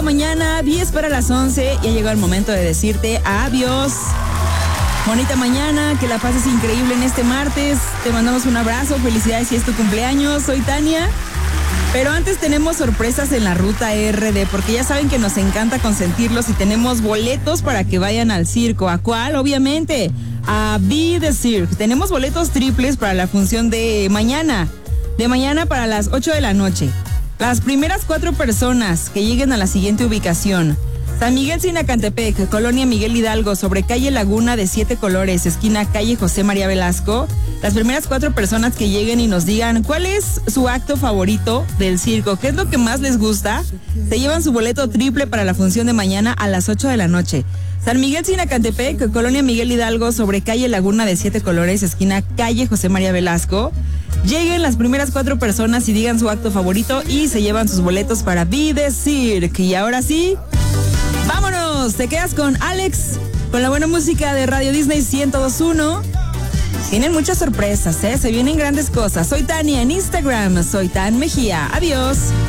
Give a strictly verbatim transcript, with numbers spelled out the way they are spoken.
Mañana, diez para las once, ya llegó el momento de decirte adiós. Bonita mañana, que la pases increíble en este martes. Te mandamos un abrazo, felicidades si es tu cumpleaños. Soy Tania. Pero antes tenemos sorpresas en la ruta R D, porque ya saben que nos encanta consentirlos y tenemos boletos para que vayan al circo. ¿A cuál? Obviamente, a Be The Cirque. Tenemos boletos triples para la función de mañana. De mañana para las ocho de la noche. Las primeras cuatro personas que lleguen a la siguiente ubicación: San Miguel Sinacantepec, Colonia Miguel Hidalgo, sobre calle Laguna de Siete Colores, esquina calle José María Velasco. Las primeras cuatro personas que lleguen y nos digan cuál es su acto favorito del circo, qué es lo que más les gusta, se llevan su boleto triple para la función de mañana a las ocho de la noche. San Miguel Sinacantepec, Colonia Miguel Hidalgo, sobre calle Laguna de Siete Colores, esquina calle José María Velasco. Lleguen las primeras cuatro personas y digan su acto favorito y se llevan sus boletos para Be The Cirque. Y ahora sí, vámonos, te quedas con Alex, con la buena música de Radio Disney ciento dos punto uno. Tienen muchas sorpresas, ¿eh? Se vienen grandes cosas. Soy Tania en Instagram, soy Tan Mejía. Adiós.